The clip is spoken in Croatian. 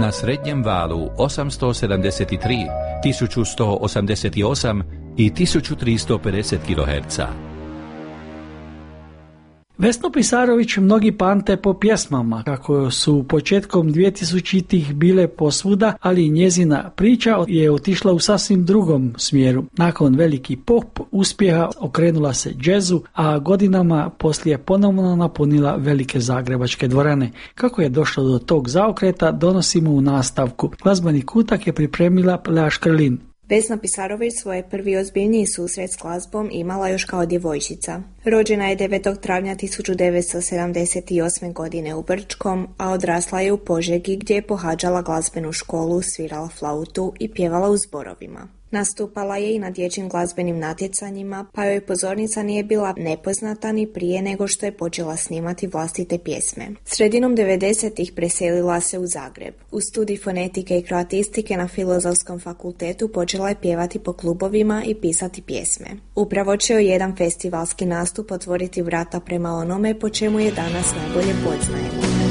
na srednjem valu 873, 1188 i 1350 kHz. Vesnu Pisarović mnogi pamte po pjesmama, kako su početkom 2000-ih bile posvuda, ali njezina priča je otišla u sasvim drugom smjeru. Nakon veliki pop uspjeha okrenula se džezu, a godinama poslije ponovno napunila velike zagrebačke dvorane. Kako je došlo do tog zaokreta, donosimo u nastavku. Glazbeni kutak je pripremila Lea Škrlin. Vesna Pisarović svoj prvi ozbiljniji susret s glazbom imala još kao djevojčica. Rođena je 9. travnja 1978. godine u Brčkom, a odrasla je u Požegi gdje je pohađala glazbenu školu, svirala flautu i pjevala u zborovima. Nastupala je i na dječjim glazbenim natjecanjima, pa joj pozornica nije bila nepoznata ni prije nego što je počela snimati vlastite pjesme. Sredinom 90-ih preselila se u Zagreb. U studij fonetike i kroatistike na Filozofskom fakultetu počela je pjevati po klubovima i pisati pjesme. Upravo će joj jedan festivalski nastup otvoriti vrata prema onome po čemu je danas najbolje poznajemo.